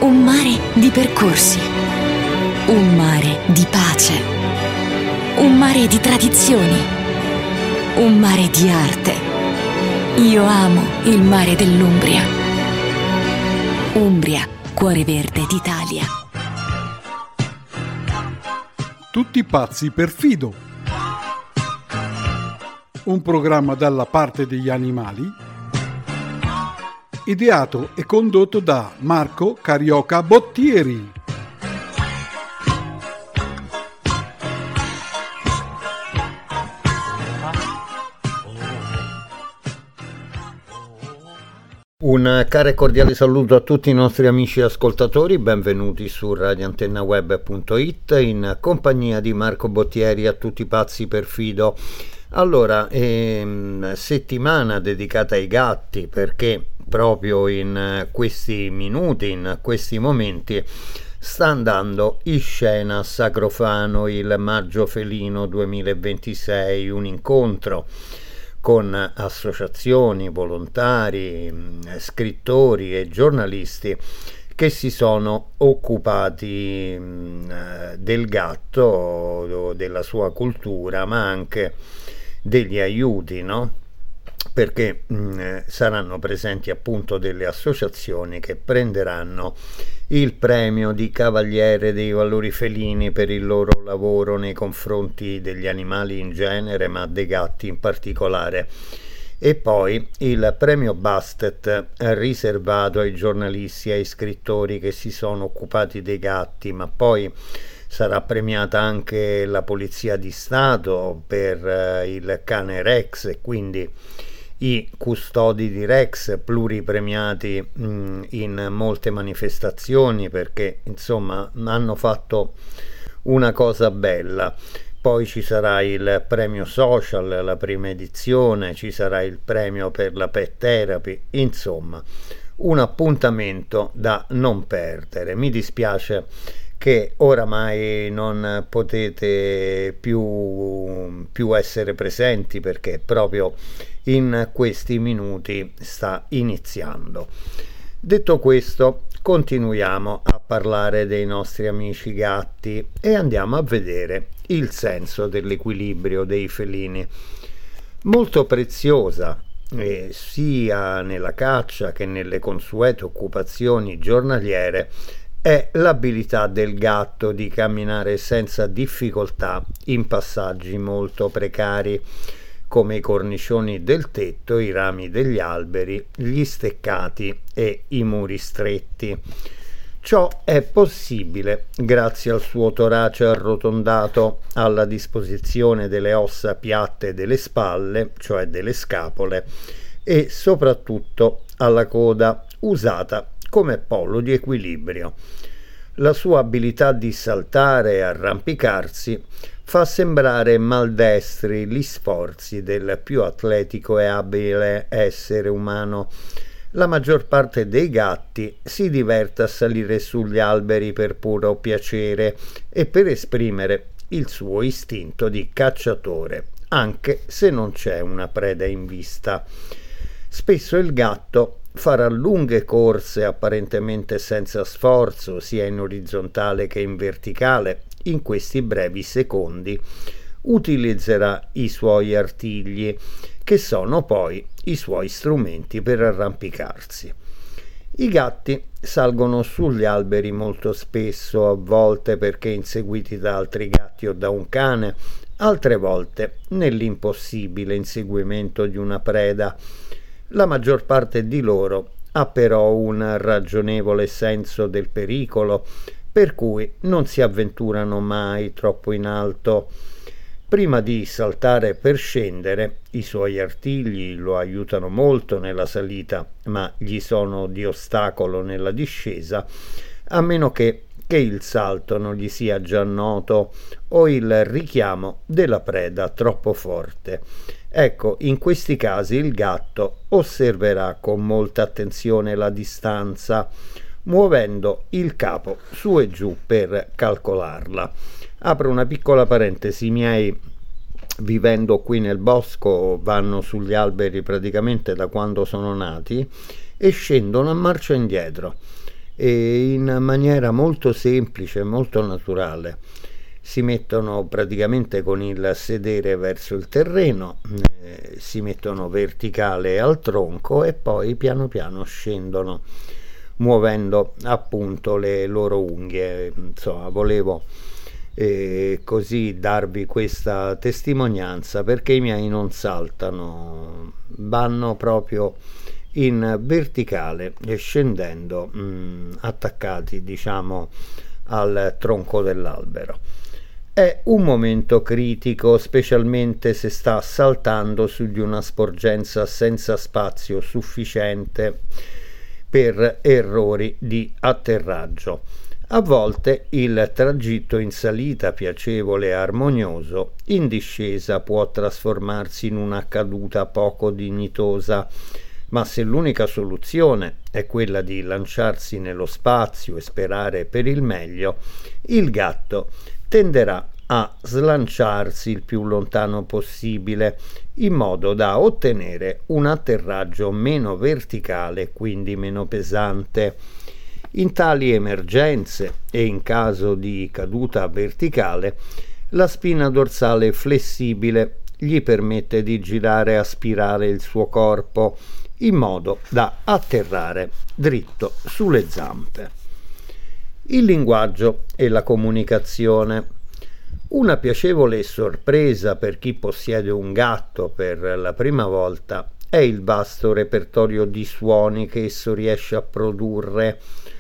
Un mare di percorsi, un mare di pace, un mare di tradizioni, un mare di arte. Io amo il mare dell'Umbria. Umbria, cuore verde d'Italia. Tutti pazzi per Fido. Un programma dalla parte degli animali, ideato e condotto da Marco Carioca Bottieri. Un caro e cordiale saluto a tutti i nostri amici ascoltatori, benvenuti su radioantennaweb.it in compagnia di Marco Bottieri, a tutti pazzi per Fido. Allora, settimana dedicata ai gatti, perché proprio in questi minuti, in questi momenti, sta andando in scena a Sacrofano il Maggio Felino 2026, un incontro con associazioni, volontari, scrittori e giornalisti che si sono occupati del gatto, della sua cultura, ma anche degli aiuti, no? Perché saranno presenti appunto delle associazioni che prenderanno il premio di Cavaliere dei Valori Felini per il loro lavoro nei confronti degli animali in genere, ma dei gatti in particolare. E poi il premio Bastet riservato ai giornalisti e ai scrittori che si sono occupati dei gatti, ma poi sarà premiata anche la Polizia di Stato per il cane Rex e quindi i custodi di Rex pluripremiati in molte manifestazioni, perché insomma hanno fatto una cosa bella. Poi ci sarà il premio social, la prima edizione, ci sarà il premio per la pet therapy, insomma un appuntamento da non perdere. Mi dispiace che oramai non potete più essere presenti, perché proprio in questi minuti sta iniziando. Detto questo, continuiamo a parlare dei nostri amici gatti e andiamo a vedere il senso dell'equilibrio dei felini. Molto preziosa sia nella caccia che nelle consuete occupazioni giornaliere è l'abilità del gatto di camminare senza difficoltà in passaggi molto precari, come i cornicioni del tetto, i rami degli alberi, gli steccati e i muri stretti. Ciò è possibile grazie al suo torace arrotondato, alla disposizione delle ossa piatte delle spalle, cioè delle scapole, e soprattutto alla coda usata come polo di equilibrio. La sua abilità di saltare e arrampicarsi fa sembrare maldestri gli sforzi del più atletico e abile essere umano. La maggior parte dei gatti si diverte a salire sugli alberi per puro piacere e per esprimere il suo istinto di cacciatore, anche se non c'è una preda in vista. Spesso il gatto farà lunghe corse apparentemente senza sforzo, sia in orizzontale che in verticale. In questi brevi secondi utilizzerà i suoi artigli, che sono poi i suoi strumenti per arrampicarsi. I gatti salgono sugli alberi molto spesso, a volte perché inseguiti da altri gatti o da un cane, altre volte nell'impossibile inseguimento di una preda. La maggior parte di loro ha però un ragionevole senso del pericolo, per cui non si avventurano mai troppo in alto. Prima di saltare per scendere, i suoi artigli lo aiutano molto nella salita, ma gli sono di ostacolo nella discesa, a meno che il salto non gli sia già noto o il richiamo della preda troppo forte. Ecco, in questi casi il gatto osserverà con molta attenzione la distanza, muovendo il capo su e giù per calcolarla. Apro una piccola parentesi: i miei, vivendo qui nel bosco, vanno sugli alberi praticamente da quando sono nati e scendono a marcia indietro. e in maniera molto semplice, molto naturale. Si mettono praticamente con il sedere verso il terreno, si mettono verticale al tronco e poi piano piano scendono muovendo appunto le loro unghie. Insomma, volevo così darvi questa testimonianza, perché i miei non saltano, vanno proprio in verticale e scendendo attaccati, diciamo, al tronco dell'albero. È un momento critico, specialmente se sta saltando su di una sporgenza senza spazio sufficiente per errori di atterraggio. A volte il tragitto in salita piacevole e armonioso, in discesa può trasformarsi in una caduta poco dignitosa, ma se l'unica soluzione è quella di lanciarsi nello spazio e sperare per il meglio, il gatto tenderà a slanciarsi il più lontano possibile, in modo da ottenere un atterraggio meno verticale, quindi meno pesante. In tali emergenze e in caso di caduta verticale, la spina dorsale flessibile gli permette di girare a spirale il suo corpo in modo da atterrare dritto sulle zampe. Il linguaggio e la comunicazione. Una piacevole sorpresa per chi possiede un gatto per la prima volta è il vasto repertorio di suoni che esso riesce a produrre.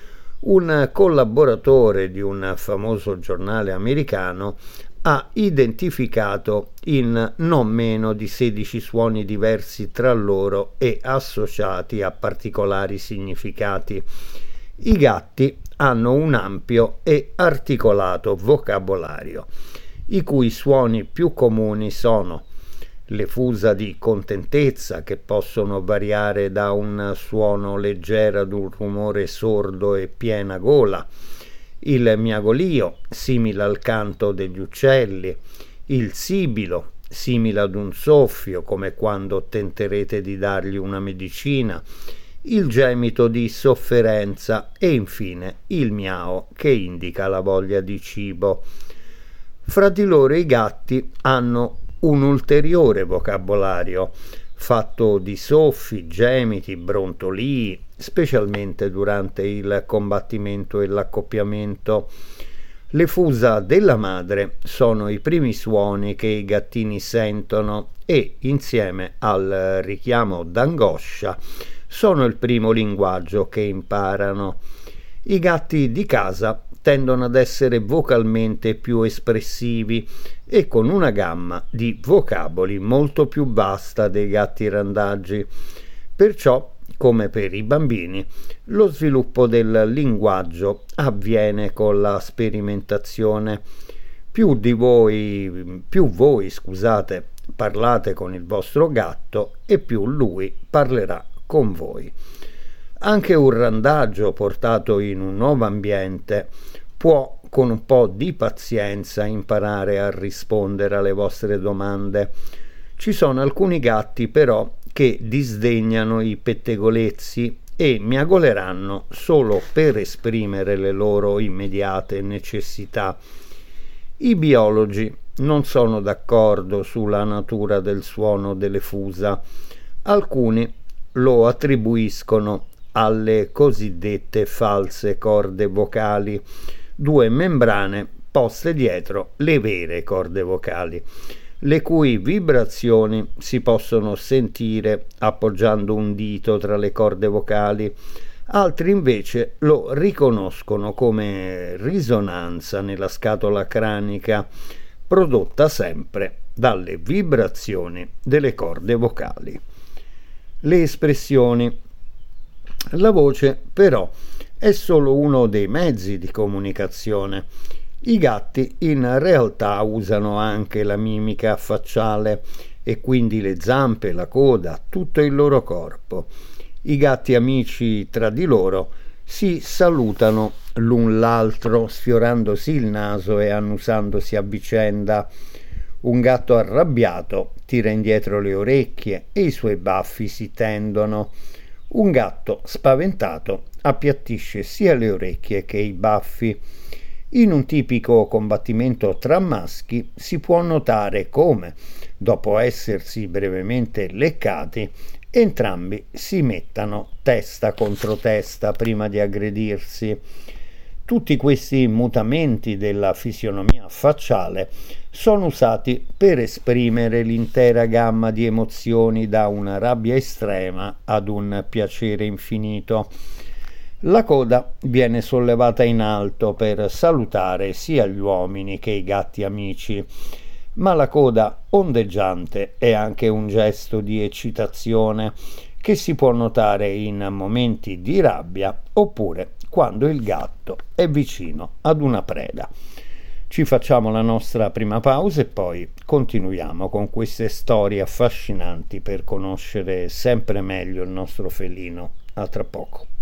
Un collaboratore di un famoso giornale americano ha identificato in non meno di 16 suoni diversi tra loro e associati a particolari significati. I gatti hanno un ampio e articolato vocabolario, i cui suoni più comuni sono le fusa di contentezza, che possono variare da un suono leggero ad un rumore sordo e piena gola, il miagolio, simile al canto degli uccelli, il sibilo, simile ad un soffio, come quando tenterete di dargli una medicina, il gemito di sofferenza e infine il miao, che indica la voglia di cibo. Fra di loro i gatti hanno un ulteriore vocabolario fatto di soffi, gemiti, brontolii, specialmente durante il combattimento e l'accoppiamento. Le fusa della madre sono i primi suoni che i gattini sentono e, insieme al richiamo d'angoscia, sono il primo linguaggio che imparano. I gatti di casa tendono ad essere vocalmente più espressivi e con una gamma di vocaboli molto più vasta dei gatti randaggi. Perciò, come per i bambini, lo sviluppo del linguaggio avviene con la sperimentazione. Più voi parlate con il vostro gatto e più lui parlerà con voi. Anche un randaggio portato in un nuovo ambiente può, con un po' di pazienza, imparare a rispondere alle vostre domande. Ci sono alcuni gatti però che disdegnano i pettegolezzi e miagoleranno solo per esprimere le loro immediate necessità. I biologi non sono d'accordo sulla natura del suono delle fusa. Alcuni lo attribuiscono alle cosiddette false corde vocali, due membrane poste dietro le vere corde vocali, le cui vibrazioni si possono sentire appoggiando un dito tra le corde vocali. Altri invece lo riconoscono come risonanza nella scatola cranica, prodotta sempre dalle vibrazioni delle corde vocali. Le espressioni. La voce, però, è solo uno dei mezzi di comunicazione. I gatti in realtà usano anche la mimica facciale e quindi le zampe, la coda, tutto il loro corpo. I gatti amici tra di loro si salutano l'un l'altro sfiorandosi il naso e annusandosi a vicenda. Un gatto arrabbiato tira indietro le orecchie e i suoi baffi si tendono. Un gatto spaventato appiattisce sia le orecchie che i baffi. In un tipico combattimento tra maschi si può notare come, dopo essersi brevemente leccati, entrambi si mettano testa contro testa prima di aggredirsi. Tutti questi mutamenti della fisionomia facciale sono usati per esprimere l'intera gamma di emozioni, da una rabbia estrema ad un piacere infinito. La coda viene sollevata in alto per salutare sia gli uomini che i gatti amici, ma la coda ondeggiante è anche un gesto di eccitazione che si può notare in momenti di rabbia oppure quando il gatto è vicino ad una preda. Ci facciamo la nostra prima pausa e poi continuiamo con queste storie affascinanti per conoscere sempre meglio il nostro felino. A tra poco.